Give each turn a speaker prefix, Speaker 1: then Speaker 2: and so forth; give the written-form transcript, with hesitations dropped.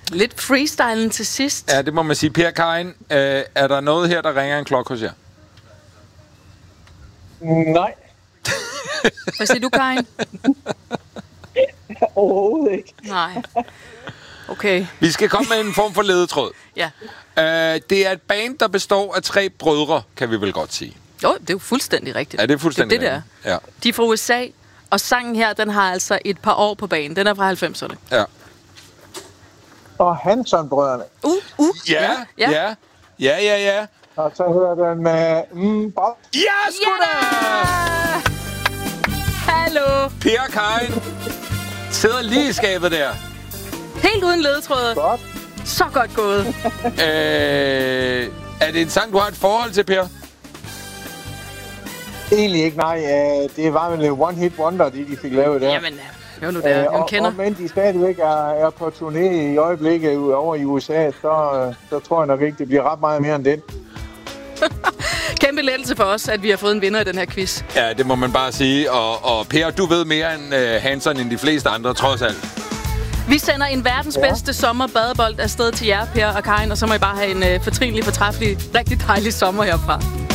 Speaker 1: Lidt freestylen til sidst.
Speaker 2: Ja, det må man sige. Per Karin, er der noget her, der ringer en klokke hos jer?
Speaker 3: Nej.
Speaker 1: Hvad siger du, Karin?
Speaker 3: Overhovedet ikke.
Speaker 1: Nej. Okay.
Speaker 2: Vi skal komme med en form for ledetråd.
Speaker 1: Ja.
Speaker 2: Det er et band, der består af 3 brødre, kan vi vel godt sige.
Speaker 1: Jo, det er jo fuldstændig rigtigt.
Speaker 2: Ja, det er fuldstændig
Speaker 1: det der.
Speaker 2: Ja.
Speaker 1: De er fra USA, og sangen her, den har altså et par år på banen. Den er fra 90'erne.
Speaker 2: Ja.
Speaker 3: Og Hanson-brødrene.
Speaker 2: Ja.
Speaker 3: Og så hører den med... Bob.
Speaker 2: Ja, sgu da!
Speaker 1: Hallo!
Speaker 2: Per Karin sidder lige i skabet der.
Speaker 1: Helt uden ledetråd.
Speaker 3: Godt.
Speaker 1: Så godt gået.
Speaker 2: Er det en sang, du har et forhold til, Per?
Speaker 3: Egentlig ikke, nej. Det var vel en one-hit wonder, de fik lavet der.
Speaker 1: Jamen, hør nu der. Jeg kender.
Speaker 3: Og men de stadigvæk er på turné i øjeblikket over i USA, så tror jeg nok ikke, det bliver ret meget mere end den.
Speaker 1: Kæmpe lettelse for os, at vi har fået en vinder i den her quiz.
Speaker 2: Ja, det må man bare sige. Og Per, du ved mere end Hanson end de fleste andre, trods alt.
Speaker 1: Vi sender en verdens bedste sommerbadebold afsted til jer, Per og Karin, og så må I bare have en fortrinlig, fortræffelig, rigtig dejlig sommer herfra.